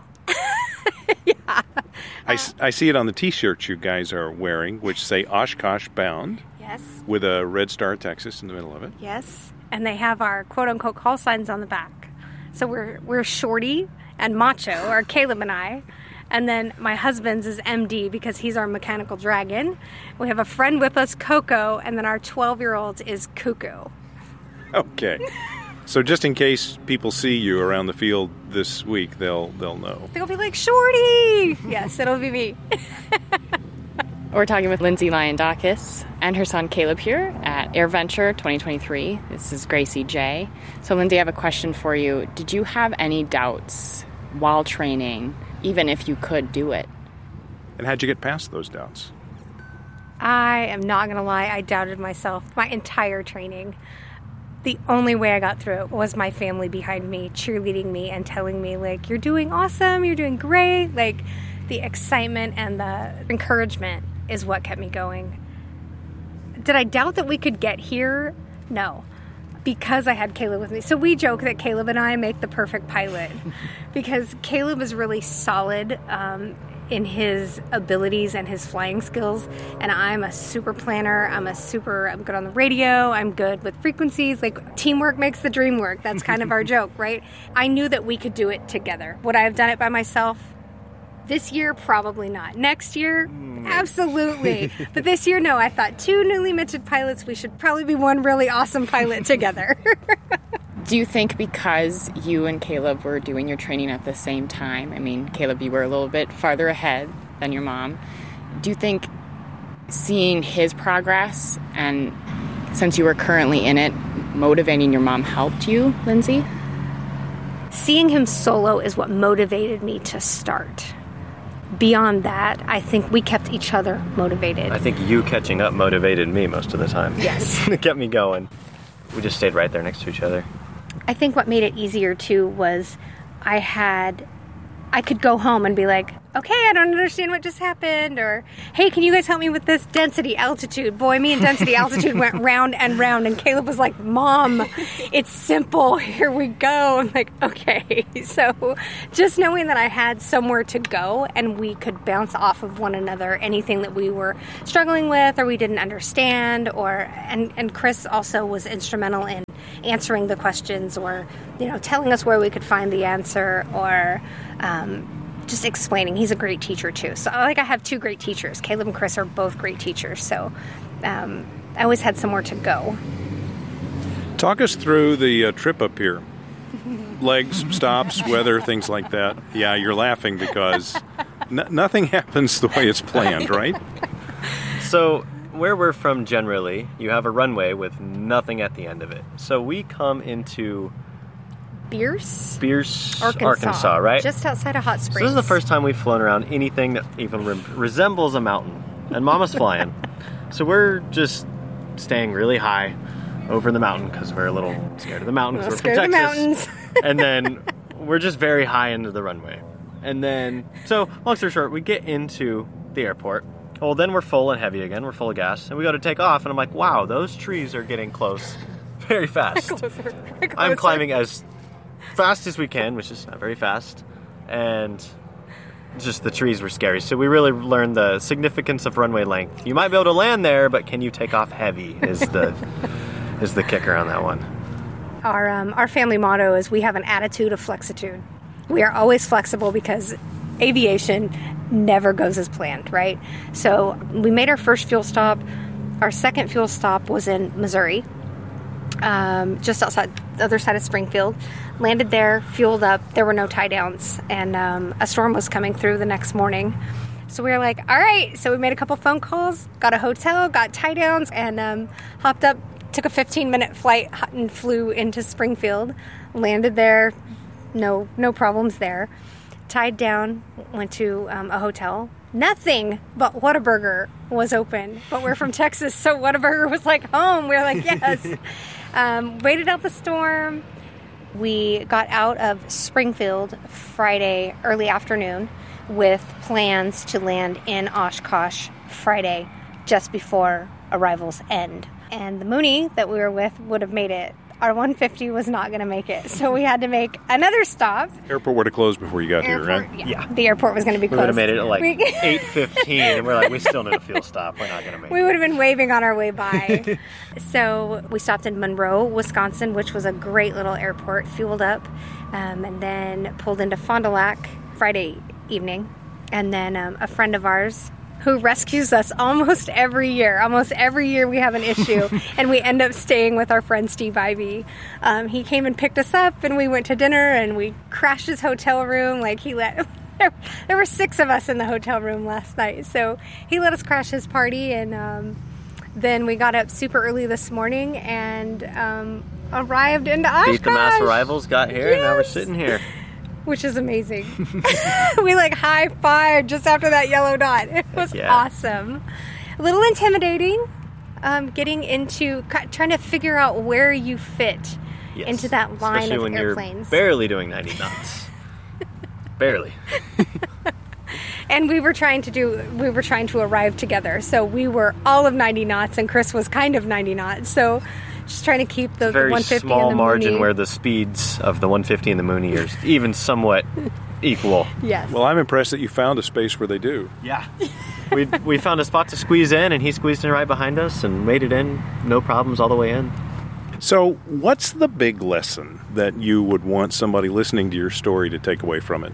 I, s- I see it on the T-shirts you guys are wearing, which say Oshkosh Bound. Yes. With a red star, Texas, in the middle of it. Yes. And they have our quote-unquote call signs on the back. So we're we're Shorty and Macho, or Caleb and I. And then my husband's is M D because he's our mechanical dragon. We have a friend with us, Coco, and then our twelve-year-old is Cuckoo. Okay. So just in case people see you around the field this week, they'll they'll know. They'll be like, Shorty! Yes, it'll be me. We're talking with Lindsay Lyandakis and her son Caleb here at AirVenture twenty twenty-three. This is Gracie J. So, Lindsay, I have a question for you. Did you have any doubts while training, even if you could do it? And how'd you get past those doubts? I am not going to lie. I doubted myself my entire training. The only way I got through it was my family behind me, cheerleading me and telling me, like, you're doing awesome, you're doing great. Like, the excitement and the encouragement is what kept me going. Did I doubt that we could get here? No, because I had Caleb with me. So we joke that Caleb and I make the perfect pilot because Caleb is really solid um, in his abilities and his flying skills, and I'm a super planner. I'm a super, I'm good on the radio. I'm good with frequencies. Like, teamwork makes the dream work. That's kind of our joke, right? I knew that we could do it together. Would I have done it by myself? This year, probably not. Next year, absolutely. But this year, no. I thought two newly minted pilots, we should probably be one really awesome pilot together. Do you think because you and Caleb were doing your training at the same time, I mean, Caleb, you were a little bit farther ahead than your mom, do you think seeing his progress and since you were currently in it, motivating your mom helped you, Lindsay? Seeing him solo is what motivated me to start. Beyond that, I think we kept each other motivated. I think you catching up motivated me most of the time. Yes. It kept me going. We just stayed right there next to each other. I think what made it easier, too, was I had... I could go home and be like, okay, I don't understand what just happened, or, hey, can you guys help me with this density altitude? Boy, me and density altitude went round and round, and Caleb was like, Mom, it's simple, here we go. I'm like, okay. So just knowing that I had somewhere to go and we could bounce off of one another, anything that we were struggling with or we didn't understand, or, and, and Chris also was instrumental in answering the questions, or, you know, telling us where we could find the answer, or um, just explaining. He's a great teacher too. So like I have two great teachers. Caleb and Chris are both great teachers. So um, I always had somewhere to go. Talk us through the uh, trip up here. Legs, stops, weather, things like that. Yeah, you're laughing because n- nothing happens the way it's planned, right? So where we're from generally, you have a runway with nothing at the end of it. So we come into Bierce? Bierce, Arkansas, Arkansas, right? Just outside of Hot Springs. So this is the first time we've flown around anything that even re- resembles a mountain. And Mama's flying. So we're just staying really high over the mountain because we're a little scared of the mountain because we're from Texas. And then we're just very high into the runway. And then, so long story short, we get into the airport. Well, then we're full and heavy again. We're full of gas. And we go to take off. And I'm like, wow, those trees are getting close very fast. Closer, closer. I'm climbing as fast as we can, which is not very fast. And just the trees were scary. So we really learned the significance of runway length. You might be able to land there, but can you take off heavy is the is the kicker on that one. Our um, our family motto is we have an attitude of flexitude. We are always flexible because aviation never goes as planned, right? So we made our first fuel stop. Our second fuel stop was in Missouri, um, just outside the other side of Springfield. Landed there, fueled up. There were no tie downs, and um, a storm was coming through the next morning. So we were like, all right. So we made a couple phone calls, got a hotel, got tie downs, and um, hopped up, took a fifteen minute flight and flew into Springfield. Landed there, no no problems there. Tied down, went to um, a hotel. Nothing but Whataburger was open. But we're from Texas, so Whataburger was like home. We were like, yes. um, waited out the storm. We got out of Springfield Friday early afternoon with plans to land in Oshkosh Friday just before arrivals end. And the Mooney that we were with would have made it. Our one fifty was not going to make it, so we had to make another stop. Airport would have closed before you got Airport, here, right? Yeah. yeah, the airport was going to be we closed. We would have made it at like we, eight fifteen, and we're like, we still need a fuel stop. We're not going to make we it. We would have been waving on our way by. So we stopped in Monroe, Wisconsin, which was a great little airport, fueled up, um, and then pulled into Fond du Lac Friday evening. And then um, a friend of ours who rescues us almost every year. Almost every year we have an issue, and we end up staying with our friend Steve Ivey. Um, he came and picked us up, and we went to dinner, and we crashed his hotel room. Like he let, there were six of us in the hotel room last night, so he let us crash his party, and um, then we got up super early this morning and um, arrived into Oshkosh. Beat the mass arrivals, got here, yes. and now we're sitting here. Which is amazing. We like high-fived just after that yellow dot. It was yeah. awesome. A little intimidating, um, getting into, trying to figure out where you fit yes. into that line Especially of when airplanes. You're barely doing ninety knots. Barely. And we were trying to do, we were trying to arrive together. So we were all of ninety knots, and Chris was kind of ninety knots. So just trying to keep the, very the one fifty small and the margin Mooney. where the speeds of the one fifty and the Mooney are even somewhat equal. Yes. Well, I'm impressed that you found a space where they do. Yeah. we we found a spot to squeeze in, and he squeezed in right behind us and made it in, no problems all the way in. So what's the big lesson that you would want somebody listening to your story to take away from it?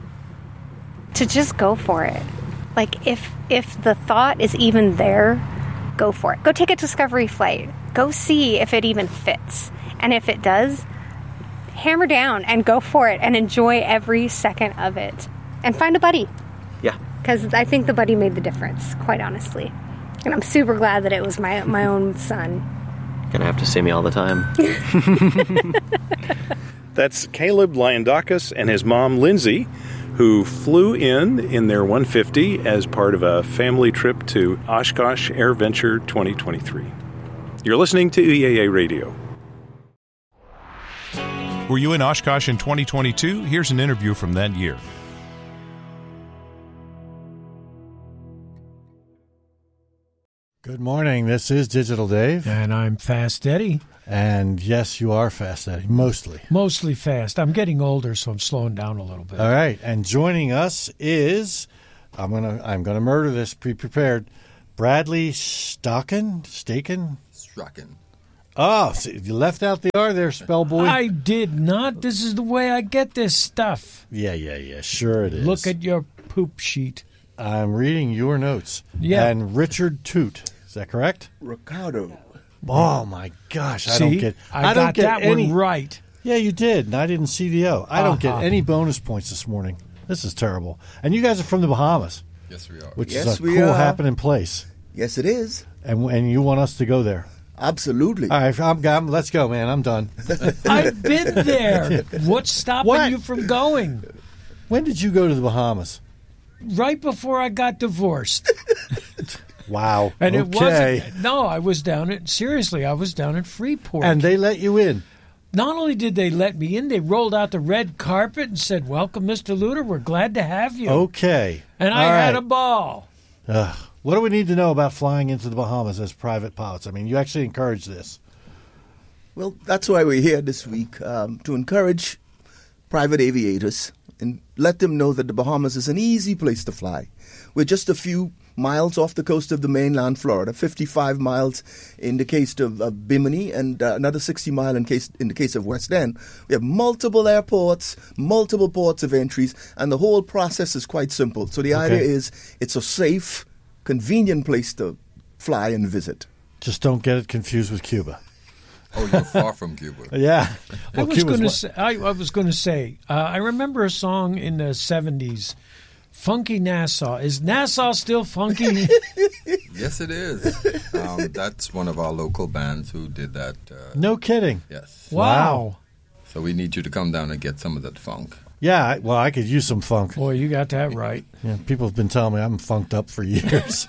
To just go for it. Like, if if the thought is even there, go for it. Go take a discovery flight. Go see if it even fits. And if it does, hammer down and go for it and enjoy every second of it. And find a buddy. Yeah. because I think the buddy made the difference, quite honestly. And I'm super glad that it was my my own son. Gonna have to see me all the time. That's Caleb Lyandakis and his mom, Lindsay, who flew in in their one fifty as part of a family trip to Oshkosh AirVenture twenty twenty-three. You're listening to E A A Radio. Were you in Oshkosh in twenty twenty-two? Here's an interview from that year. Good morning. This is Digital Dave. And I'm Fast Eddie. And yes, you are Fast Eddie, mostly. Mostly fast. I'm getting older, so I'm slowing down a little bit. All right. And joining us is, I'm gonna I'm gonna murder this, be prepared, Bradley Stocken? Staken? Stracken. Oh, so you left out the R there, spell boy. I did not. This is the way I get this stuff. Yeah, yeah, yeah. Sure it is. Look at your poop sheet. I'm reading your notes. Yeah. And Richard Toot. Is that correct? Ricardo. Oh, my gosh. I See, don't get I, I don't got get that any, one right. Yeah, you did. And I didn't C D O. I don't Uh-huh. get any bonus points this morning. This is terrible. And you guys are from the Bahamas. Yes, we are. Which yes, is a we cool are. happening place. Yes, it is. And and you want us to go there. Absolutely. All right, I'm, I'm, let's go, man. I'm done. I've been there. What's stopping What? you from going? When did you go to the Bahamas? Right before I got divorced. Wow. And it okay. wasn't. No, I was down at, seriously, I was down at Freeport. And they let you in. Not only did they let me in, they rolled out the red carpet and said, "Welcome, Mister Luter. We're glad to have you." Okay. And I All had right. a ball. Ugh. What do we need to know about flying into the Bahamas as private pilots? I mean, you actually encourage this. Well, that's why we're here this week, um, to encourage private aviators and let them know that the Bahamas is an easy place to fly. We're just a few miles off the coast of the mainland Florida, fifty-five miles in the case of, of Bimini, and uh, another sixty mile in case in the case of West End. We have multiple airports, multiple ports of entries, and the whole process is quite simple. So the Okay. idea is it's a safe, convenient place to fly and visit. Just don't get it confused with Cuba. Oh, you're far from Cuba. Yeah. I Well, was Cuba's going to what- say. I, I was going to say. Uh, I remember a song in the seventies, "Funky Nassau." Is Nassau still funky? Yes, it is. Um, that's one of our local bands who did that. Uh, No kidding. Yes. Wow. So we need you to come down and get some of that funk. Yeah, I- well, I could use some funk. Boy, you got that right. Yeah, people have been telling me I'm funked up for years.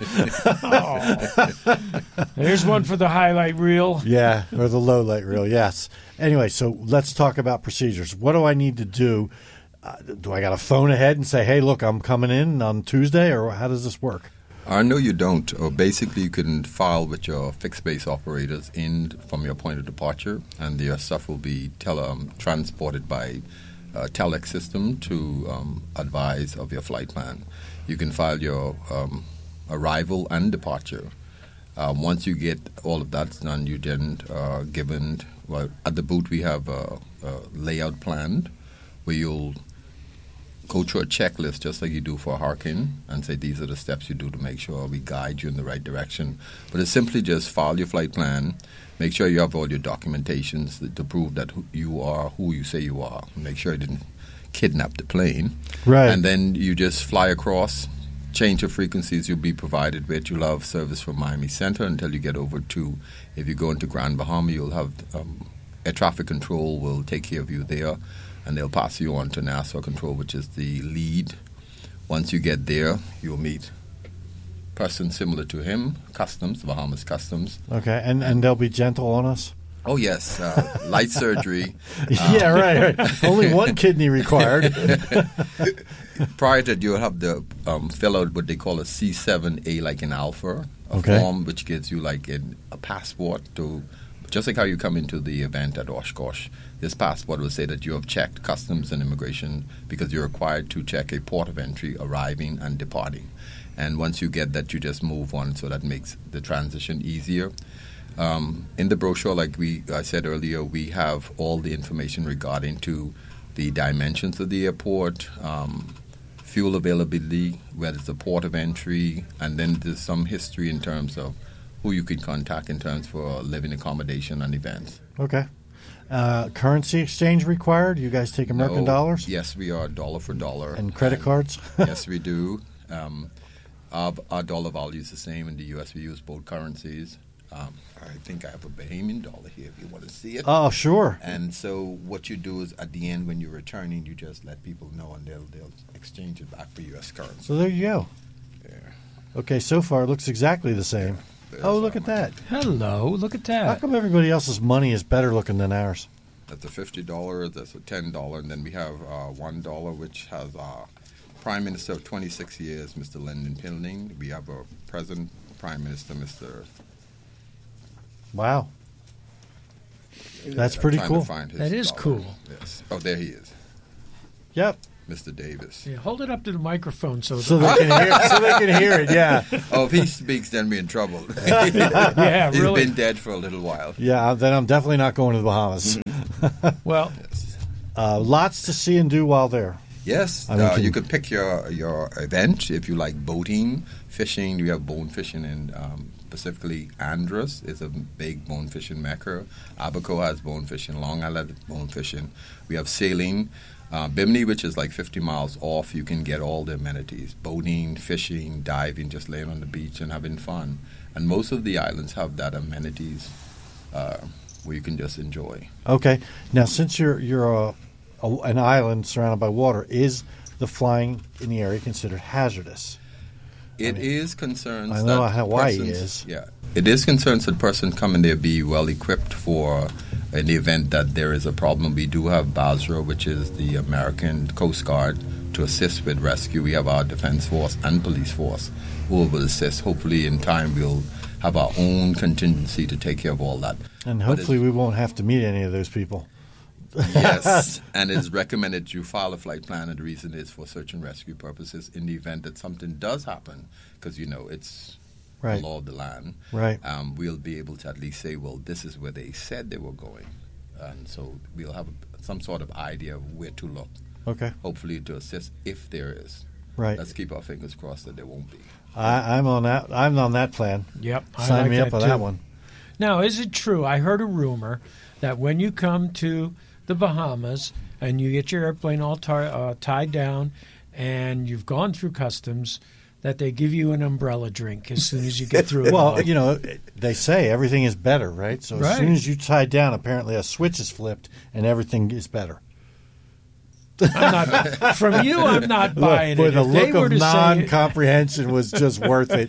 There's one for the highlight reel. Yeah, or the low light reel, yes. Anyway, so let's talk about procedures. What do I need to do? Uh, do I got to phone ahead and say, hey, look, I'm coming in on Tuesday, or how does this work? Uh, no, you don't. Or basically, you can file with your fixed base operators in from your point of departure, and your stuff will be tele- um, transported by uh, telex system to um, advise of your flight plan. You can file your um, arrival and departure. Um, once you get all of that done, you then are given, well, at the booth we have a, a layout planned where you'll go through a checklist just like you do for a hurricane and say these are the steps you do to make sure we guide you in the right direction. But it's simply just file your flight plan, make sure you have all your documentations that, to prove that who you are who you say you are, make sure you didn't kidnap the plane. Right. And then you just fly across, change your frequencies you'll be provided with. You'll have service from Miami Center until you get over to, if you go into Grand Bahama, you'll have um, air traffic control will take care of you there. And they'll pass you on to Nassau Control, which is the lead. Once you get there, you'll meet a person similar to him, Customs, Bahamas Customs. Okay, and, and they'll be gentle on us? Oh, yes. Uh, light surgery. Yeah, right, right. Only one kidney required. Prior to that, you'll have to um, fill out what they call a C seven A, like an alpha, a Okay. form which gives you like an, a passport to, just like how you come into the event at Oshkosh. This passport will say that you have checked Customs and Immigration because you're required to check a port of entry, arriving and departing. And once you get that, you just move on, so that makes the transition easier. Um, in the brochure, like we I said earlier, we have all the information regarding to the dimensions of the airport, um, fuel availability, whether it's a port of entry, and then there's some history in terms of who you can contact in terms for living accommodation and events. Okay. Uh, currency exchange required? You guys take American No, dollars? Yes, we are dollar for dollar. And credit cards? Yes, we do. Um, our, our dollar value is the same in the U S. We use both currencies. Um, I think I have a Bahamian dollar here if you want to see it. Oh, sure. And so what you do is at the end when you're returning, you just let people know and they'll, they'll exchange it back for U S currency. So there you go. Yeah. Okay, so far it looks exactly the same. Yeah, oh, look at that. Hello, look at that. How come everybody else's money is better looking than ours? That's a fifty dollars, that's a ten dollars, and then we have uh, one dollar, which has uh, Prime Minister of twenty-six years, Mister Lyndon Pilning. We have a present Prime Minister, Mister Wow. That's pretty trying cool. to find his That is dollar. cool. Yes. Oh, there he is. Yep. Mister Davis. Yeah, hold it up to the microphone so, So they can hear. So they can hear it. Yeah. Oh, if he speaks, then we're in trouble. Yeah, He's really. been dead for a little while. Yeah. Then I'm definitely not going to the Bahamas. Well, uh, lots to see and do while there. Yes, I mean, uh, can- you could pick your your event if you like boating, fishing. We have bone fishing in um, specifically Andros is a big bone fishing mecca. Abaco has bone fishing. Long Island has bone fishing. We have sailing. Uh, Bimini, which is like fifty miles off, you can get all the amenities: boating, fishing, diving, just laying on the beach and having fun. And most of the islands have that amenities uh, where you can just enjoy. Okay. Now, since you're you're a, a, an island surrounded by water, is the flying in the area considered hazardous? It is concerns. I know that Hawaii persons- is. Yeah, it is concerns that person coming there be well equipped for in the event that there is a problem. We do have BASRA, which is the American Coast Guard, to assist with rescue. We have our defense force and police force who will assist. Hopefully, in time, we'll have our own contingency to take care of all that. And But hopefully, we won't have to meet any of those people. Yes, and it's recommended you file a flight plan, and the reason is for search and rescue purposes in the event that something does happen, because, you know, it's Right. the law of the land. Right. Um, we'll be able to at least say, well, this is where they said they were going. And so we'll have some sort of idea of where to look. Okay. Hopefully to assist if there is. Right. Let's keep our fingers crossed that there won't be. I, I'm on that. I'm on that plan. Yep, I Sign like me up that on too. that one. Now, is it true? I heard a rumor that when you come to the Bahamas and you get your airplane all ti- uh, tied down and you've gone through customs, that they give you an umbrella drink as soon as you get through it. Well, you know, they say everything is better, right? So Right. as soon as you tie down, apparently a switch is flipped and everything is better. I'm not, from you, I'm not buying Boy, it. the If they look were of to say- non-comprehension was just worth it.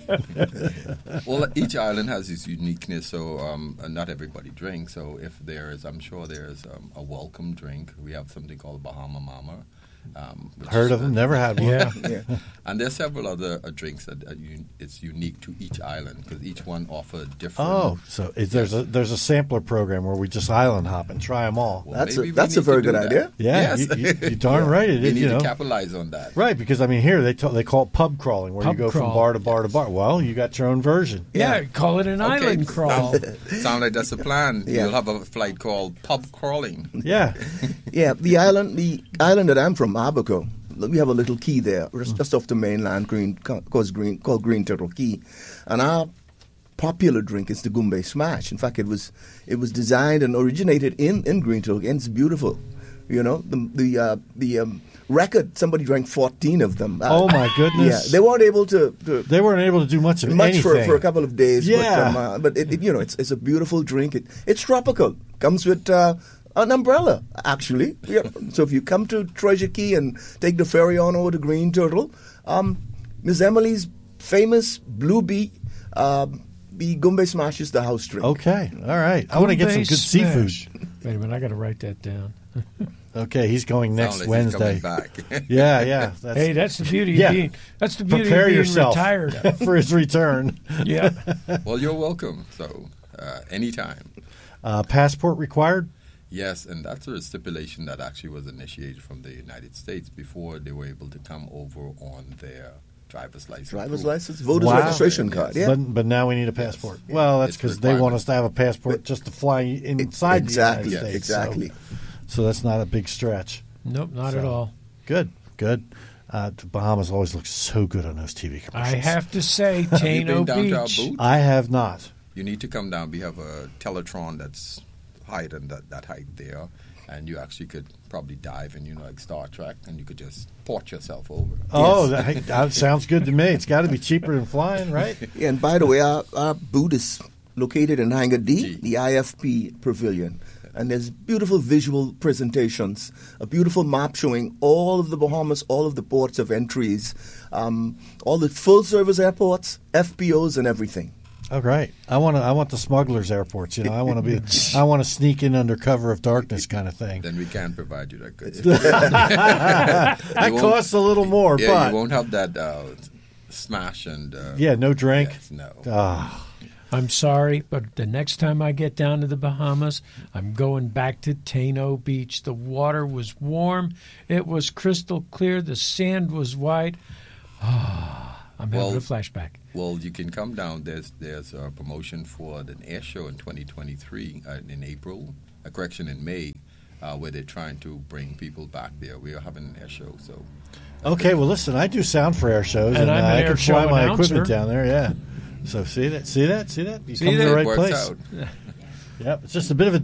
Well, each island has its uniqueness, so um, uh, not everybody drinks. So if there is, I'm sure there's um, a welcome drink. We have something called Bahama Mama. Um, which Heard is, of them, never had one. Yeah. Yeah. And there's several other uh, drinks that uh, un- it's unique to each island because each one offers different. Oh, so is, there's a there's a sampler program where we just island hop and try them all. Well, That's a- maybe we that's a need to very do good that. idea. Yeah, Yes. you, you, you're darn right. It We is. need You to know, capitalize on that. right? Because I mean, here they ta- they call it pub crawling, where Pub you go crawl. from bar to bar to bar. Well, you got your own version. Yeah, call it an Okay. island crawl. Sound like that's a plan. Yeah. You'll have a flight called pub crawling. Yeah. Yeah, the island, the island that I'm from, Abaco, we have a little key there, just, just off the mainland, green, called Green, called Green Turtle Key, and our popular drink is the Goombay Smash. In fact, it was it was designed and originated in, in Green Turtle Key, and it's beautiful. You know, the the uh, the um, record, somebody drank fourteen of them. Uh, Oh my goodness! Yeah, they weren't able to. to They weren't able to do much of much for, anything for a couple of days. Yeah. but, um, uh, but it, it, you know, it's it's a beautiful drink. It it's tropical. Comes with uh, an umbrella, actually. Yeah. So if you come to Treasure Key and take the ferry on over to Green Turtle, um, Miss Emily's famous Blue Bee, um, the Goombay Smash is the house drink. Okay, all right. I want to get some Goombay good Smash. seafood. Wait a minute, I got to write that down. Okay, he's going next Sound like he's Wednesday. coming back. yeah, yeah. That's, Hey, that's the beauty yeah. of being. That's the beauty Prepare of being yourself retired. for his return. Yeah. Well, you're welcome. So, uh, anytime. Uh, passport required? Yes, and that's a stipulation that actually was initiated from the United States before they were able to come over on their driver's license. Driver's proof. license, voter's Wow. registration card. Yeah. But, but now we need a passport. Well, that's It's because they want requirement. us to have a passport just to fly inside exactly, the United States. exactly. So, so that's not a big stretch. Nope, not So, at all. Good, good. Uh, the Bahamas always look so good on those T V commercials. I have to say, Have you Tano been down to our Beach. booth? I have not. You need to come down. We have a Teletron that's higher than that, that height there. and you actually could probably dive in, you know, like Star Trek, and you could just port yourself over. Oh, Yes. that, that sounds good to me. It's got to be cheaper than flying, right? Yeah, and by the way, our, our booth is located in Hangar D, the I F P Pavilion. And there's beautiful visual presentations, a beautiful map showing all of the Bahamas, all of the ports of entries, um, all the full-service airports, F P Os, and everything. Oh, great! I want to. I want the smugglers' airports. You know, I want to be. I want to sneak in under cover of darkness, kind of thing. Then we can provide you that good. That You won't- costs a little more, yeah, but you won't have that uh, smash and uh, yeah, no drink. yes, no. Ah. I'm sorry, but the next time I get down to the Bahamas, I'm going back to Taino Beach. The water was warm. It was crystal clear. The sand was white. Ah, I'm having Well- a flashback. Well, you can come down. There's there's a promotion for the air show in twenty twenty-three uh, in April, a correction in May, uh, where they're trying to bring people back there. We are having an air show, so. Okay, well, listen, I do sound for air shows, And and, I'm uh, an I air can fly show my announcer. equipment down there. Yeah. So see that? See that? See that? You See come to that? the It right works place. out. Yep, it's just a bit of a